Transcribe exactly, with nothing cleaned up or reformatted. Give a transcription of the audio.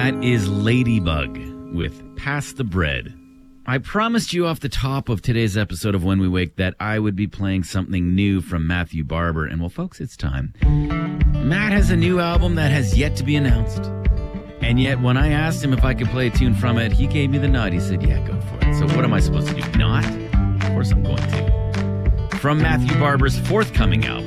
that is Ladybug with Pass the Bread. I promised you off the top of today's episode of When We Wake that I would be playing something new from Matthew Barber. And well, folks, it's time. Matt has a new album that has yet to be announced. And yet, when I asked him if I could play a tune from it, he gave me the nod. He said, yeah, go for it. So what am I supposed to do? Not? Of course I'm going to. From Matthew Barber's forthcoming album,